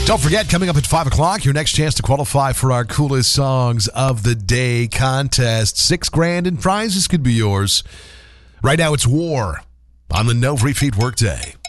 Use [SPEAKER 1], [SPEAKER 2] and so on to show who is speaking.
[SPEAKER 1] Don't forget, coming up at 5 o'clock, your next chance to qualify for our Coolest Songs of the Day contest. $6,000 in prizes could be yours. Right now, it's War on the No Free Feet Workday.